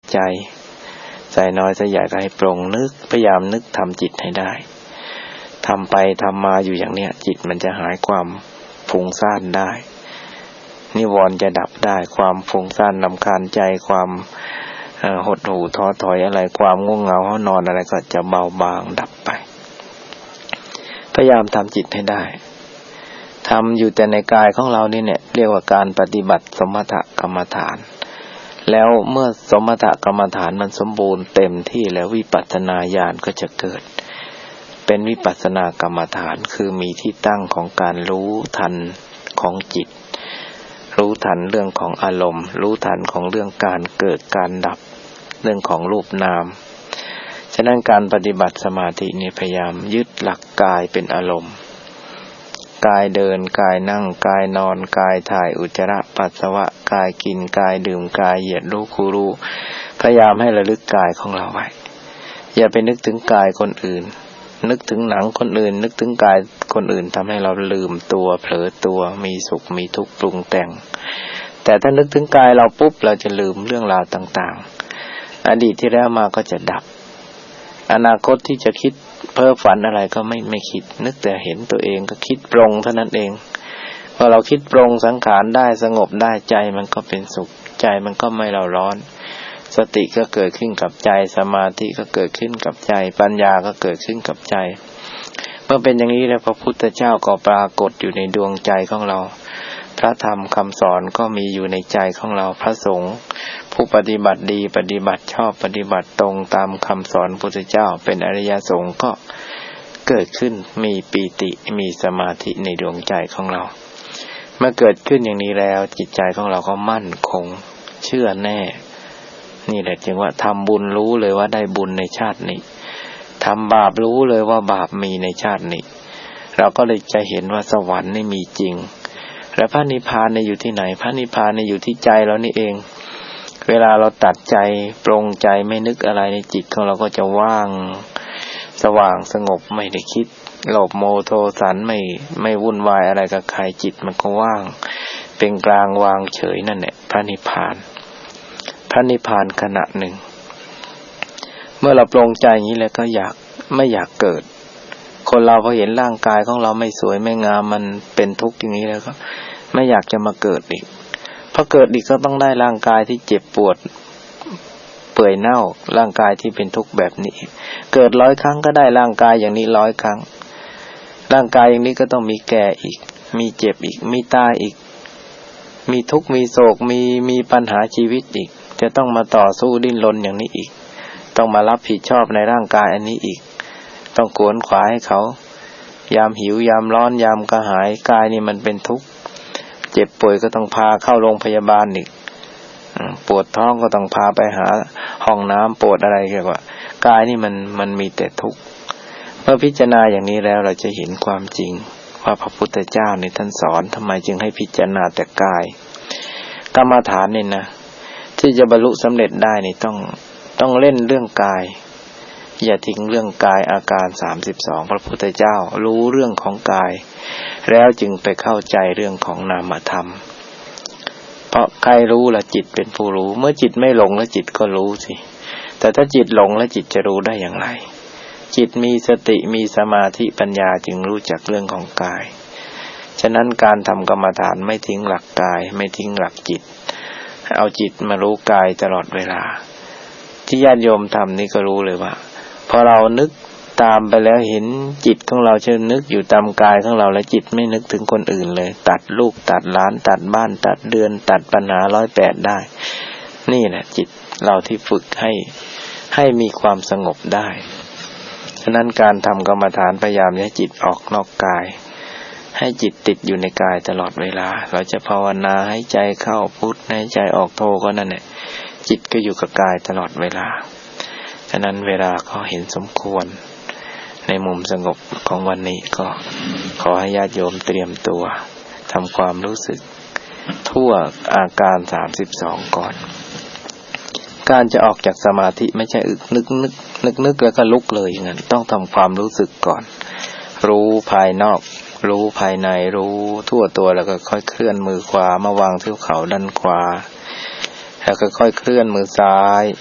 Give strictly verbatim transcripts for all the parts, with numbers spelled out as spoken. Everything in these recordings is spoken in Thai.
ใจใส่น้อยใส่ใหญ่ก็ให้ปรงนึกพยายามนึกทำจิตให้ได้ทำไปทำมาอยู่อย่างเนี้ยจิตมันจะหายความฟุ้งซ่านได้นิวรณ์จะดับได้ความฟุ้งซ่านรำคาญใจความหดหู่ท้อถอยอะไรความง่วงเหงาห้อนอนอะไรก็จะเบาบางดับไปพยายามทำจิตให้ได้ทำอยู่แต่ในกายของเรานี่เนี่ยเรียกว่าการปฏิบัติสมถกรรมฐานแล้วเมื่อสมถกรรมฐานมันสมบูรณ์เต็มที่แล้ววิปัสสนาญาณก็จะเกิดเป็นวิปัสสนากรรมฐานคือมีที่ตั้งของการรู้ทันของจิตรู้ทันเรื่องของอารมณ์รู้ทันของเรื่องการเกิดการดับเรื่องของรูปนามฉะนั้นการปฏิบัติสมาธินี่พยายามยึดหลักกายเป็นอารมณ์กายเดินกายนั่งกายนอนกายถ่ายอุจจาระปัสสาวะกายกินกายดื่มกายเหยียดรู้คูรู้พยายามให้ระลึกกายของเราไว้อย่าไปนึกถึงกายคนอื่นนึกถึงหนังคนอื่นนึกถึงกายคนอื่นทำให้เราลืมตัวเผลอตัวมีสุขมีทุกข์ปรุงแต่งแต่ถ้านึกถึงกายเราปุ๊บเราจะลืมเรื่องราวต่างๆอดีตที่แล้วมาก็จะดับอนาคตที่จะคิดเพ้อฝันอะไรก็ไม่ไม่คิดนึกแต่เห็นตัวเองก็คิดปรงเท่านั้นเองพอเราคิดปรงสังขารได้สงบได้ใจมันก็เป็นสุขใจมันก็ไม่เร่าร้อนสติก็เกิดขึ้นกับใจสมาธิก็เกิดขึ้นกับใจปัญญาก็เกิดขึ้นกับใจเมื่อเป็นอย่างนี้แล้วพระพุทธเจ้าก็ปรากฏอยู่ในดวงใจของเราพระธรรมคำสอนก็มีอยู่ในใจของเราพระสงฆ์ผู้ปฏิบัติดีปฏิบัติชอบปฏิบัติตรงตามคำสอนพระพุทธเจ้าเป็นอริยสงฆ์ก็เกิดขึ้นมีปีติมีสมาธิในดวงใจของเราเมื่อเกิดขึ้นอย่างนี้แล้วจิตใจของเราก็มั่นคงเชื่อแน่นี่แหละจึงว่าทำบุญรู้เลยว่าได้บุญในชาตินี้ทำบาปรู้เลยว่าบาปมีในชาตินี้เราก็เลยจะเห็นว่าสวรรค์นี่มีจริงและพระนิพพานเนี่ยอยู่ที่ไหนพระนิพพานเนี่ยอยู่ที่ใจเรานี่เองเวลาเราตัดใจปรงใจไม่นึกอะไรในจิตของเราก็จะว่างสว่างสงบไม่ได้คิดโลภโมโทสันไม่ไม่วุ่นวายอะไรกับใครจิตมันก็ว่างเป็นกลางวางเฉยนั่นแหละพระนิพพานพระนิพพานขณะหนึ่งเมื่อเราปรงใจอย่างนี้แล้วก็อยากไม่อยากเกิดคนเราพอเห็นร่างกายของเราไม่สวยไม่งามมันเป็นทุกข์อย่างนี้แล้วก็ไม่อยากจะมาเกิดอีกพอเกิดอีกก็ต้องได้ร่างกายที่เจ็บปวดเปื่อยเน่าร่างกายที่เป็นทุกข์แบบนี้เกิดร้อยครั้งก็ได้ร่างกายอย่างนี้ร้อยครั้งร่างกายอย่างนี้ก็ต้องมีแก่อีกมีเจ็บอีกมีตายอีกมีทุกข์มีโศกมีมีปัญหาชีวิตอีกจะต้องมาต่อสู้ดิ้นรนอย่างนี้อีกต้องมารับผิดชอบในร่างกายอันนี้อีกต้องขวนขวายให้เขายามหิวยามร้อนยามกระหายกายนี่มันเป็นทุกข์เจ็บป่วยก็ต้องพาเข้าโรงพยาบาลอีกปวดท้องก็ต้องพาไปหาห้องน้ำปวดอะไรเกี่ยวกับกายนี่มันมันมีแต่ทุกข์เมื่อพิจารณาอย่างนี้แล้วเราจะเห็นความจริงว่าพระพุทธเจ้าในท่านสอนทำไมจึงให้พิจารณาแต่กายกรรมฐานนี่นะที่จะบรรลุสำเร็จได้นี่ต้องต้องเล่นเรื่องกายอย่าทิ้งเรื่องกายอาการสามสิบสองพระพุทธเจ้ารู้เรื่องของกายแล้วจึงไปเข้าใจเรื่องของนามธรรมเพราะใครรู้ล่ะจิตเป็นผู้รู้เมื่อจิตไม่หลงแล้วจิตก็รู้สิแต่ถ้าจิตหลงแล้วจิตจะรู้ได้อย่างไรจิตมีสติมีสมาธิปัญญาจึงรู้จักเรื่องของกายฉะนั้นการทำกรรมฐานไม่ทิ้งหลักกายไม่ทิ้งหลักจิตเอาจิตมารู้กายตลอดเวลาที่ญาติโยมทำนี่ก็รู้เลยว่าพอเรานึกตามไปแล้วเห็นจิตของเราเช่นนึกอยู่ตามกายของเราแล้วจิตไม่นึกถึงคนอื่นเลยตัดลูกตัดหลานตัดบ้านตัดเดือนตัดปัญหาร้อยแปดได้นี่แหละจิตเราที่ฝึกให้ให้มีความสงบได้ฉะนั้นการทำกรรมฐานพยายามให้จิตออกนอกกายให้จิตติดอยู่ในกายตลอดเวลาเราจะภาวนาให้ใจเข้าพุทให้ใจออกโทก็นั่นแหละจิตก็อยู่กับกายตลอดเวลาฉะนั้นเวลาก็เห็นสมควรในมุมสงบของวันนี้ก็ขอให้ญาติโยมเตรียมตัวทำความรู้สึกทั่วอาการสามสิบสองก่อนการจะออกจากสมาธิไม่ใช่อึกนึกนึกนึกนึกแล้วก็ลุกเลยอย่างนั้นต้องทำความรู้สึกก่อนรู้ภายนอกรู้ภายในรู้ทั่วตัวแล้วก็ค่อยเคลื่อนมือขวามาวางที่เข่าด้านขวาแล้วก็ค่อยเคลื่อนมือซ้าย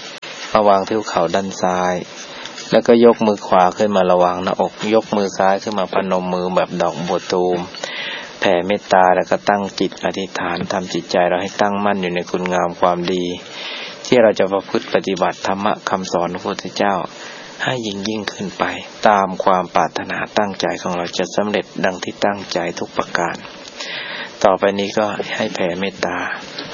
มาวางที่หัวเข่าด้านซ้ายแล้วก็ยกมือขวาขึ้นมาระวางหน้าอกยกมือซ้ายขึ้นมาพนมมือแบบดอกบัวตูมแผ่เมตตาแล้วก็ตั้งจิตอธิษฐานทำจิตใจเราให้ตั้งมั่นอยู่ในคุณงามความดีที่เราจะประพฤติปฏิบัติธรรมะคำสอนของพระพุทธเจ้าให้ยิ่งยิ่งขึ้นไปตามความปรารถนาตั้งใจของเราจะสำเร็จดังที่ตั้งใจทุกประการต่อไปนี้ก็ให้แผ่เมตตา